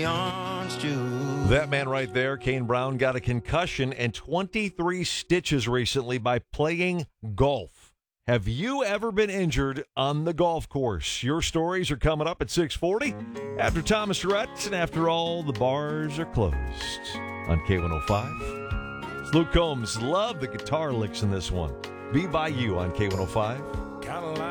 That man right there, Kane Brown, got a concussion and 23 stitches recently by playing golf. Have you ever been injured on the golf course? Your stories are coming up at 6:40 after Thomas Rhett and after all the bars are closed on K105. It's Luke Combs. Love the guitar licks in this one. Be By You on K105.